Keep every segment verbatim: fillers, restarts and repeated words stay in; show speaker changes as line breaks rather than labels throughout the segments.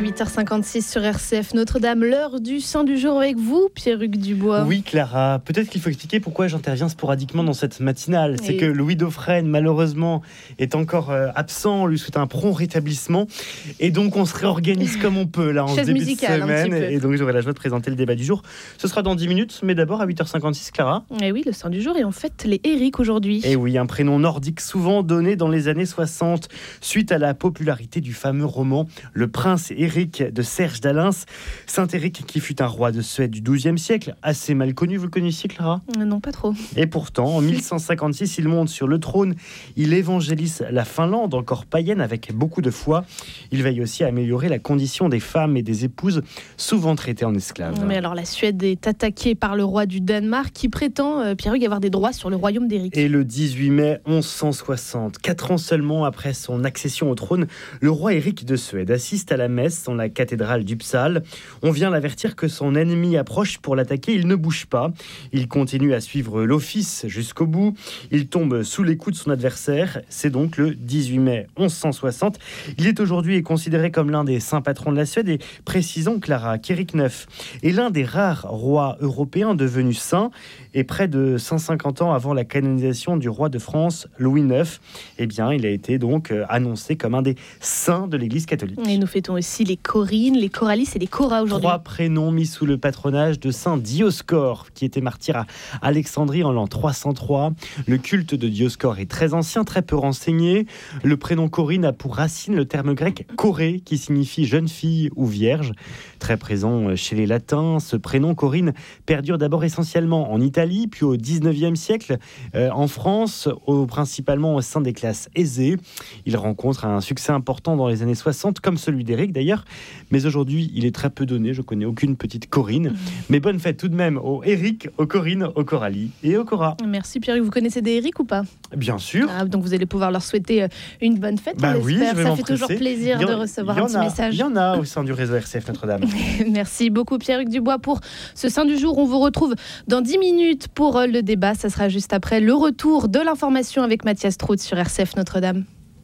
huit heures cinquante-six sur R C F Notre-Dame, l'heure du Saint du jour avec vous, Pierre-Hugues Dubois.
Oui, Clara, peut-être qu'il faut expliquer pourquoi j'interviens sporadiquement dans cette matinale. C'est
Et...
que Louis Dauphren, malheureusement, est encore euh, absent. On lui souhaite un prompt rétablissement. Et donc, on se réorganise comme on peut, là, en
Chaise
début
musicale,
de semaine.
un petit peu.
Et donc, j'aurai la joie de présenter le débat du jour. Ce sera dans dix minutes, mais d'abord à huit heures cinquante-six, Clara.
Et oui, le Saint du jour, et on fête les Éric aujourd'hui.
Et oui, un prénom nordique souvent donné dans les années soixante, suite à la popularité du fameux roman Le Prince Éric de Serge Dalins. Saint Éric qui fut un roi de Suède du douzième siècle, assez mal connu, vous le connaissiez, Clara ?
euh, Non, pas trop.
Et pourtant, en mille cent cinquante-six, il monte sur le trône, il évangélise la Finlande, encore païenne, avec beaucoup de foi. Il veille aussi à améliorer la condition des femmes et des épouses, souvent traitées en esclaves.
Mais alors, la Suède est attaquée par le roi du Danemark, qui prétend, euh, Pierre-Hugues, avoir des droits sur le royaume d'Éric.
Et le dix-huit mai mille cent soixante, quatre ans seulement après son accession au trône, le roi Éric de Suède assiste à la messe dans la cathédrale d'Uppsala. On vient l'avertir que son ennemi approche pour l'attaquer. Il ne bouge pas. Il continue à suivre l'office jusqu'au bout. Il tombe sous les coups de son adversaire. C'est donc le dix-huit mai mille cent soixante. Il est aujourd'hui considéré comme l'un des saints patrons de la Suède. Et précisons, Clara, qu'Éric neuf est l'un des rares rois européens devenus saints. Et près de cent cinquante ans avant la canonisation du roi de France, Louis neuf, eh bien, il a été donc annoncé comme un des saints de l'Église catholique.
Et nous fêtons aussi les Corines, les Coralis et les Cora aujourd'hui.
Trois prénoms mis sous le patronage de saint Dioscore, qui était martyr à Alexandrie en l'an trois cent trois. Le culte de Dioscore est très ancien, très peu renseigné. Le prénom Corine a pour racine le terme grec Corée, qui signifie jeune fille ou vierge. Très présent chez les Latins, ce prénom Corine perdure d'abord essentiellement en Italie, puis au dix-neuvième siècle euh, en France, au, principalement au sein des classes aisées. Il rencontre un succès important dans les années soixante, comme celui d'Éric d'ailleurs, mais aujourd'hui il est très peu donné, je connais aucune petite Corine, mmh. mais bonne fête tout de même aux Éric, aux Corines, aux Coralie et aux Cora.
Merci Pierre, vous connaissez des Éric ou pas ?
Bien sûr.
Ah, donc vous allez pouvoir leur souhaiter une bonne fête,
bah
on
oui,
l'espère.
Ça
fait toujours plaisir
en,
de recevoir un petit
a,
message.
Il y en a au sein du réseau R C F Notre-Dame.
Merci beaucoup Pierre-Hugues Dubois pour ce Saint du jour. On vous retrouve dans dix minutes pour le débat. Ça sera juste après le retour de l'information avec Mathias Trout sur R C F Notre-Dame.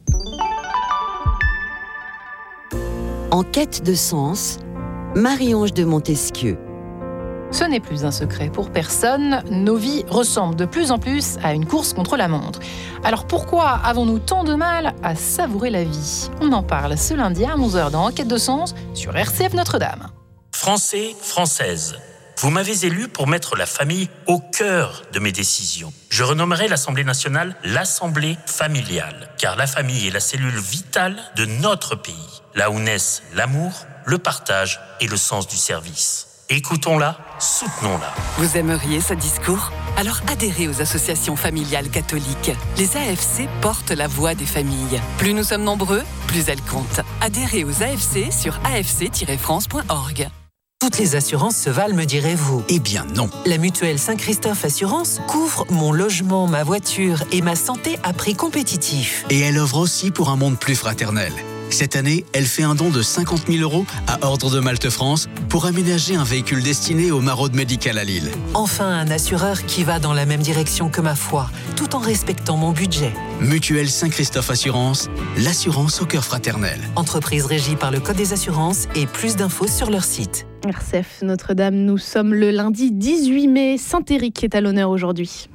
En quête de sens, Marie-Ange de Montesquieu.
Ce n'est plus un secret pour personne, nos vies ressemblent de plus en plus à une course contre la montre. Alors pourquoi avons-nous tant de mal à savourer la vie ? On en parle ce lundi à onze heures dans En quête de sens sur R C F Notre-Dame.
Français, Françaises, vous m'avez élu pour mettre la famille au cœur de mes décisions. Je renommerai l'Assemblée nationale l'Assemblée familiale, car la famille est la cellule vitale de notre pays, là où naissent l'amour, le partage et le sens du service. Écoutons-la, soutenons-la.
Vous aimeriez ce discours ? Alors adhérez aux associations familiales catholiques. Les A F C portent la voix des familles. Plus nous sommes nombreux, plus elles comptent. Adhérez aux A F C sur a f c tiret france point org.
Toutes les assurances se valent, me direz-vous.
Eh bien non.
La mutuelle Saint-Christophe Assurance couvre mon logement, ma voiture et ma santé à prix compétitif.
Et elle offre aussi pour un monde plus fraternel. Cette année, elle fait un don de cinquante mille euros à Ordre de Malte France pour aménager un véhicule destiné au Maraude médical à Lille.
Enfin, un assureur qui va dans la même direction que ma foi, tout en respectant mon budget.
Mutuelle Saint-Christophe Assurance, l'assurance au cœur fraternel.
Entreprise régie par le Code des assurances et plus d'infos sur leur site.
R C F Notre-Dame, nous sommes le lundi dix-huit mai. Saint-Éric est à l'honneur aujourd'hui.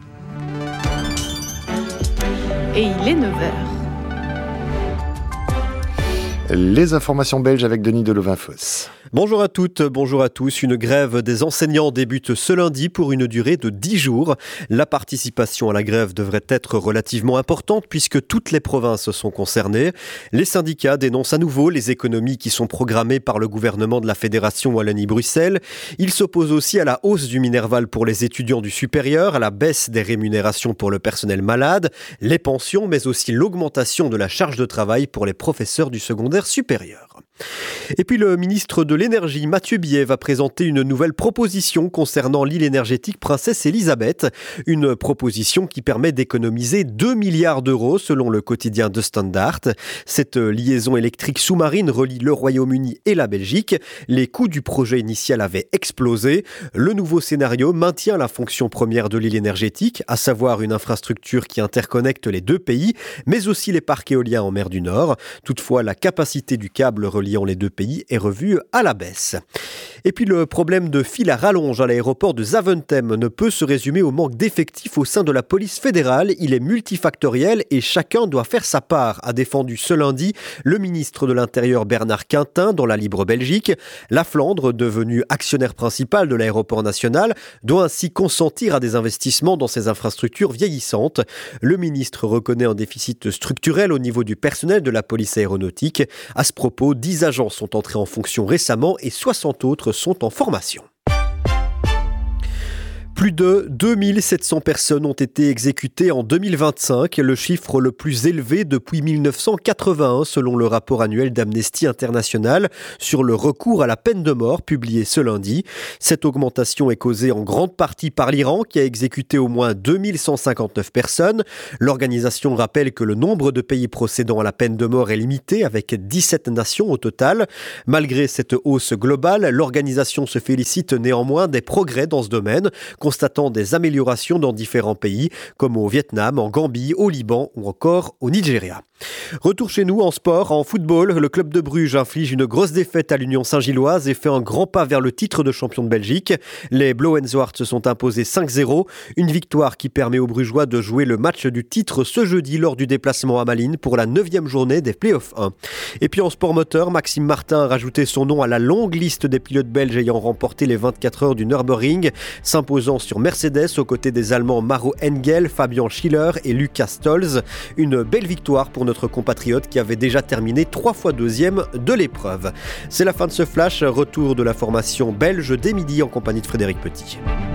Et il est neuf heures.
Les informations belges avec Denis Delovain-Foss.
Bonjour à toutes, bonjour à tous. Une grève des enseignants débute ce lundi pour une durée de dix jours. La participation à la grève devrait être relativement importante puisque toutes les provinces sont concernées. Les syndicats dénoncent à nouveau les économies qui sont programmées par le gouvernement de la Fédération Wallonie-Bruxelles. Ils s'opposent aussi à la hausse du Minerval pour les étudiants du supérieur, à la baisse des rémunérations pour le personnel malade, les pensions, mais aussi l'augmentation de la charge de travail pour les professeurs du secondaire supérieur. Et puis le ministre de l'Énergie, Mathieu Billet, va présenter une nouvelle proposition concernant l'île énergétique Princesse Elisabeth. Une proposition qui permet d'économiser deux milliards d'euros selon le quotidien de Standard. Cette liaison électrique sous-marine relie le Royaume-Uni et la Belgique. Les coûts du projet initial avaient explosé. Le nouveau scénario maintient la fonction première de l'île énergétique, à savoir une infrastructure qui interconnecte les deux pays, mais aussi les parcs éoliens en mer du Nord. Toutefois, la capacité du câble relié reliant les deux pays est revu à la baisse. Et puis le problème de fil à rallonge à l'aéroport de Zaventem ne peut se résumer au manque d'effectifs au sein de la police fédérale. Il est multifactoriel et chacun doit faire sa part, a défendu ce lundi le ministre de l'Intérieur Bernard Quintin dans la Libre Belgique. La Flandre, devenue actionnaire principal de l'aéroport national, doit ainsi consentir à des investissements dans ses infrastructures vieillissantes. Le ministre reconnaît un déficit structurel au niveau du personnel de la police aéronautique. À ce propos, dix agents sont entrés en fonction récemment et soixante autres sont en formation. Plus de deux mille sept cents personnes ont été exécutées en deux mille vingt-cinq, le chiffre le plus élevé depuis mille neuf cent quatre-vingt-un selon le rapport annuel d'Amnesty International sur le recours à la peine de mort publié ce lundi. Cette augmentation est causée en grande partie par l'Iran qui a exécuté au moins deux mille cent cinquante-neuf personnes. L'organisation rappelle que le nombre de pays procédant à la peine de mort est limité avec dix-sept nations au total. Malgré cette hausse globale, l'organisation se félicite néanmoins des progrès dans ce domaine, constatant des améliorations dans différents pays, comme au Vietnam, en Gambie, au Liban ou encore au Nigeria. Retour chez nous en sport, en football, le club de Bruges inflige une grosse défaite à l'Union Saint-Gilloise et fait un grand pas vers le titre de champion de Belgique. Les Blauw-en-Zwart se sont imposés cinq zéro, une victoire qui permet aux Brugeois de jouer le match du titre ce jeudi lors du déplacement à Malines pour la neuvième journée des Playoffs un. Et puis en sport moteur, Maxime Martin a rajouté son nom à la longue liste des pilotes belges ayant remporté les vingt-quatre heures du Nürburgring, s'imposant sur Mercedes aux côtés des Allemands Maro Engel, Fabian Schiller et Lucas Stolz. Une belle victoire pour notre compatriote qui avait déjà terminé trois fois deuxième de l'épreuve. C'est la fin de ce flash, retour de la formation belge dès midi en compagnie de Frédéric Petit.